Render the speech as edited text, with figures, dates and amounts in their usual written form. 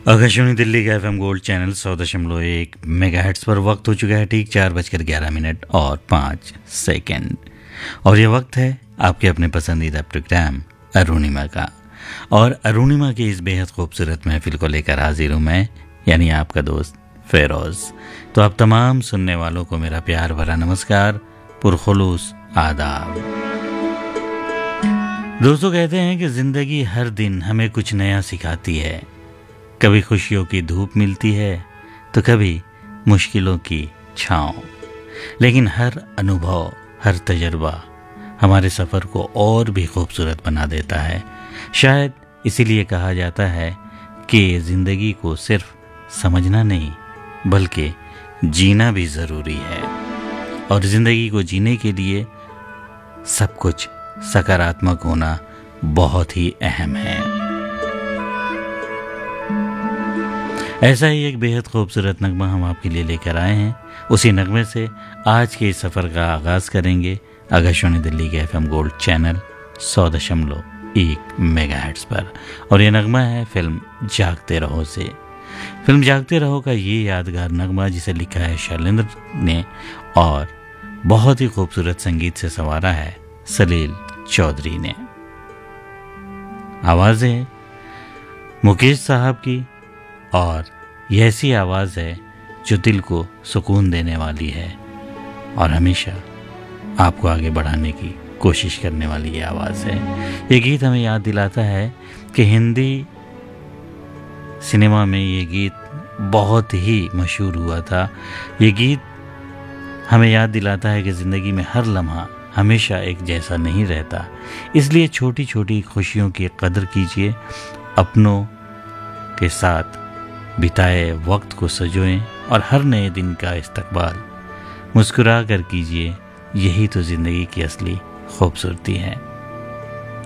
आकाशवाणी दिल्ली का FM gold channel 100.1 megahertz पर वक्त हो चुका है ठीक 4:11 और 5 सेकंड। और ये वक्त है आपके अपने पसंदीदा प्रोग्राम अरुणिमा का। और अरुणिमा की इस बेहद खूबसूरत महफिल को लेकर हाजिर हूँ मैं, यानी आपका दोस्त फेरोज। तो आप तमाम सुनने वालों को मेरा प्यार भरा नमस्कार, पुरखुलूस आदाब। दोस्तों, कहते हैं कि जिंदगी हर दिन हमें कुछ नया सिखाती है। कभी खुशियों की धूप मिलती है तो कभी मुश्किलों की छाँव, लेकिन हर अनुभव, हर तजर्बा हमारे सफ़र को और भी खूबसूरत बना देता है। शायद इसीलिए कहा जाता है कि ज़िंदगी को सिर्फ समझना नहीं बल्कि जीना भी ज़रूरी है। और ज़िंदगी को जीने के लिए सब कुछ सकारात्मक होना बहुत ही अहम है। ऐसा ही एक बेहद खूबसूरत नगमा हम आपके लिए लेकर आए हैं। उसी नगमे से आज के इस सफ़र का आगाज़ करेंगे आकाशवाणी दिल्ली के एफएम गोल्ड चैनल 100.1 मेगाहर्ट्ज पर। और ये नगमा है फिल्म जागते रहो से। फिल्म जागते रहो का ये यादगार नगमा, जिसे लिखा है शैलेंद्र ने और बहुत ही खूबसूरत संगीत से संवारा है सलील चौधरी ने। आवाज़ें हैं मुकेश साहब की, और यह ऐसी आवाज़ है जो दिल को सुकून देने वाली है और हमेशा आपको आगे बढ़ाने की कोशिश करने वाली ये आवाज़ है। ये गीत हमें याद दिलाता है कि हिंदी सिनेमा में ये गीत बहुत ही मशहूर हुआ था। ये गीत हमें याद दिलाता है कि ज़िंदगी में हर लम्हा हमेशा एक जैसा नहीं रहता, इसलिए छोटी छोटी खुशियों की कदर कीजिए, अपनों के साथ बिताए वक्त को सजोएं और हर नए दिन का इस्तकबाल मुस्कुरा कर कीजिए। यही तो ज़िंदगी की असली खूबसूरती है।